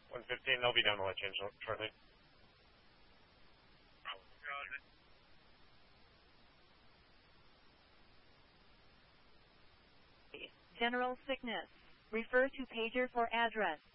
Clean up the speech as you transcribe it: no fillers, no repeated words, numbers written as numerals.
115, they'll be down the light change shortly. General sickness. Refer to pager for address.